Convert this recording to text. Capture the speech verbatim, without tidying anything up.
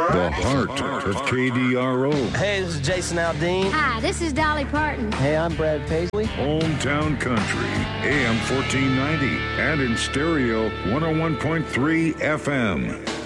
The heart of K D R O. Hey, this is Jason Aldean. Hi, this is Dolly Parton. Hey, I'm Brad Paisley. Hometown Country, A M fourteen ninety, and in stereo, one oh one point three F M.